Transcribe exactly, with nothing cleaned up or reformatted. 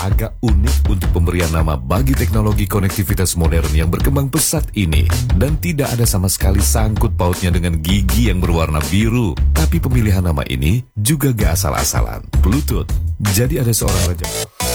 Agak unik untuk pemberian nama bagi teknologi konektivitas modern yang berkembang pesat ini. Dan tidak ada sama sekali sangkut pautnya dengan gigi yang berwarna biru. Tapi pemilihan nama ini juga gak asal-asalan. Bluetooth. Jadi ada seorang raja...